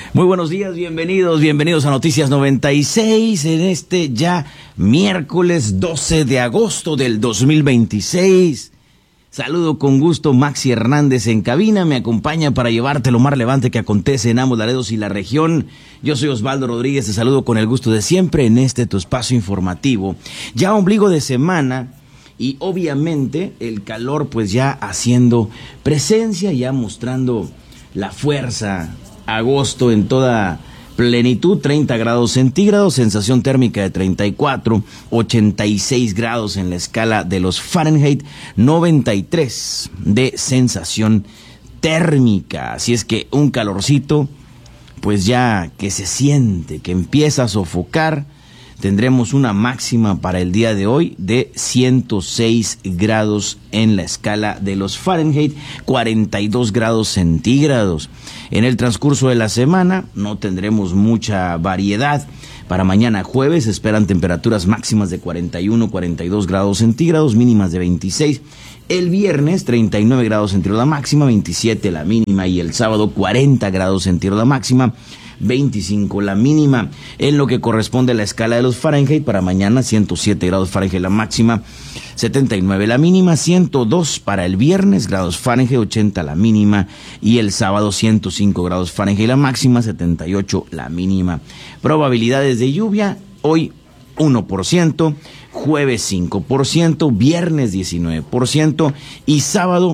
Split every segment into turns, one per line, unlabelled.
Muy buenos días, bienvenidos a Noticias 96 en este ya miércoles 12 de agosto del 2026. Saludo con gusto Maxi Hernández en cabina, me acompaña para llevarte lo más relevante que acontece en ambos Laredos y la región. Yo soy Osvaldo Rodríguez, te saludo con el gusto de siempre en este tu espacio informativo. Ya ombligo de semana y obviamente el calor pues ya haciendo presencia, ya mostrando la fuerza. Agosto en toda plenitud, 30 grados centígrados, sensación térmica de 34, 86 grados en la escala de los Fahrenheit, 93 de sensación térmica. Así es que un calorcito, pues ya que se siente, que empieza a sofocar. Tendremos una máxima para el día de hoy de 106 grados en la escala de los Fahrenheit, 42 grados centígrados. En el transcurso de la semana no tendremos mucha variedad. Para mañana jueves se esperan temperaturas máximas de 41, 42 grados centígrados, mínimas de 26. El viernes 39 grados centígrados la máxima, 27 la mínima, y el sábado 40 grados centígrados la máxima, 25 la mínima. En lo que corresponde a la escala de los Fahrenheit, para mañana 107 grados Fahrenheit la máxima, 79 la mínima, 102 para el viernes grados Fahrenheit, 80 la mínima, y el sábado 105 grados Fahrenheit la máxima, 78 la mínima. Probabilidades de lluvia, hoy 1%, jueves 5%, viernes 19% y sábado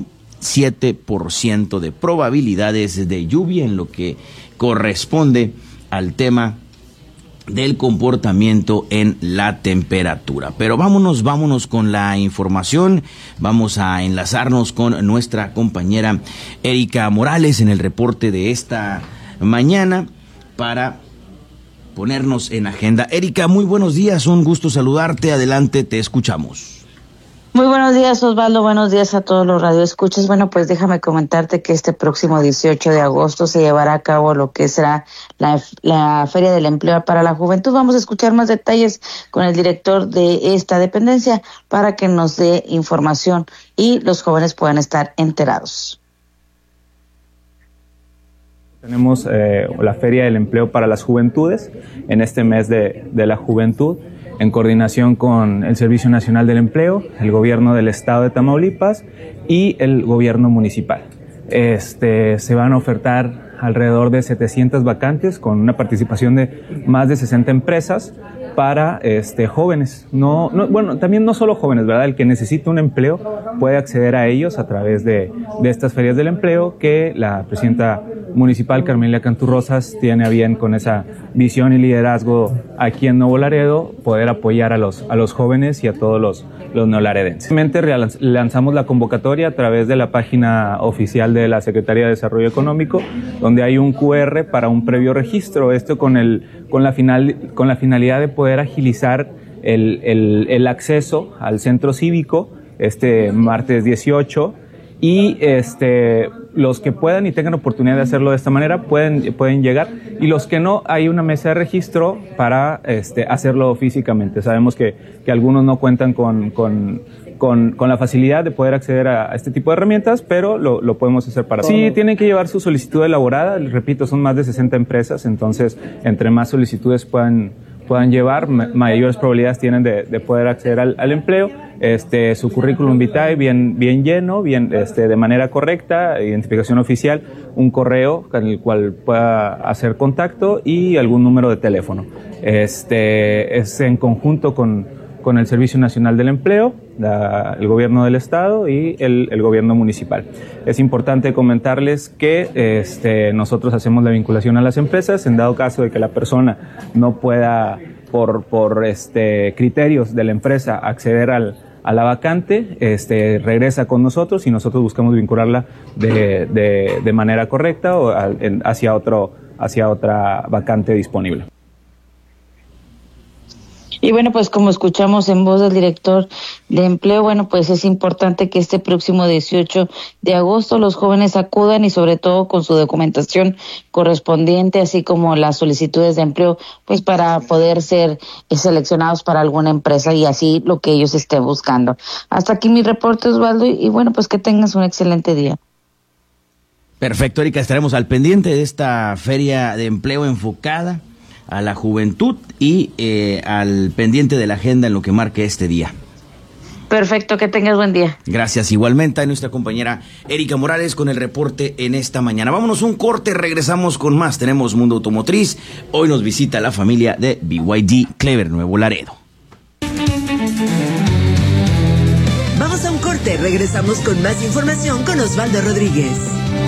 7% de probabilidades de lluvia en lo que corresponde al tema del comportamiento en la temperatura. Pero vámonos con la información. Vamos a enlazarnos con nuestra compañera Erika Morales en el reporte de esta mañana para ponernos en agenda. Erika, muy buenos días, un gusto saludarte. Adelante, te escuchamos.
Muy buenos días, Osvaldo. Buenos días a todos los radioescuchas. Bueno, pues déjame comentarte que este próximo 18 de agosto se llevará a cabo lo que será la Feria del Empleo para la Juventud. Vamos a escuchar más detalles con el director de esta dependencia para que nos dé información y los jóvenes puedan estar enterados.
Tenemos la Feria del Empleo para las Juventudes en este mes de la juventud, en coordinación con el Servicio Nacional del Empleo, el Gobierno del Estado de Tamaulipas y el Gobierno Municipal. Se van a ofertar alrededor de 700 vacantes con una participación de más de 60 empresas para jóvenes. También no solo jóvenes, ¿verdad? El que necesita un empleo puede acceder a ellos a través de estas ferias del empleo que la presidenta municipal, Carmelia Cantú Rosas, tiene a bien, con esa visión y liderazgo aquí en Nuevo Laredo, poder apoyar a los jóvenes y a todos los neolaredenses. Lanzamos la convocatoria a través de la página oficial de la Secretaría de Desarrollo Económico, donde hay un QR para un previo registro, con la finalidad de poder agilizar el acceso al centro cívico martes 18, y los que puedan y tengan oportunidad de hacerlo de esta manera pueden llegar, y los que no, hay una mesa de registro para hacerlo físicamente. Sabemos que algunos no cuentan con la facilidad de poder acceder a este tipo de herramientas, pero lo podemos hacer para todos. Sí, tienen que llevar su solicitud elaborada. Les repito, son más de 60 empresas, entonces entre más solicitudes puedan llevar, mayores probabilidades tienen de poder acceder al empleo. Su currículum vitae bien lleno, de manera correcta, identificación oficial, un correo con el cual pueda hacer contacto y algún número de teléfono. Es en conjunto con el Servicio Nacional del Empleo, el Gobierno del Estado y el Gobierno Municipal. Es importante comentarles que nosotros hacemos la vinculación a las empresas en dado caso de que la persona no pueda, por criterios de la empresa, acceder a la vacante, regresa con nosotros y nosotros buscamos vincularla de manera correcta o hacia otra vacante disponible.
Y bueno, pues como escuchamos en voz del director de empleo, bueno, pues es importante que este próximo 18 de agosto los jóvenes acudan y sobre todo con su documentación correspondiente, así como las solicitudes de empleo, pues para poder ser seleccionados para alguna empresa y así lo que ellos estén buscando. Hasta aquí mi reporte, Osvaldo, y bueno, pues que tengas un excelente día.
Perfecto, Erika, estaremos al pendiente de esta feria de empleo enfocada a la juventud y al pendiente de la agenda en lo que marque este día.
Perfecto, que tengas buen día.
Gracias, igualmente a nuestra compañera Erika Morales con el reporte en esta mañana. Vámonos un corte, regresamos con más. Tenemos Mundo Automotriz. Hoy nos visita la familia de BYD Clever Nuevo Laredo.
Vamos a un corte, regresamos con más información con Osvaldo Rodríguez.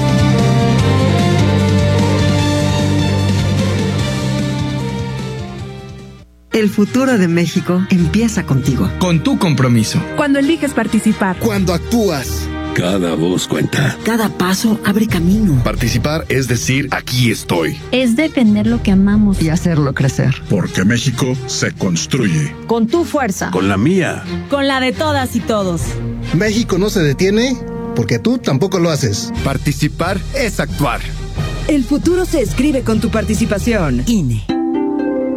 El futuro de México empieza contigo.
Con tu compromiso.
Cuando eliges participar.
Cuando actúas.
Cada voz cuenta.
Cada paso abre camino.
Participar es decir, aquí estoy.
Es defender lo que amamos.
Y hacerlo crecer.
Porque México se construye.
Con tu fuerza.
Con la mía.
Con la de todas y todos.
México no se detiene porque tú tampoco lo haces.
Participar es actuar.
El futuro se escribe con tu participación. INE.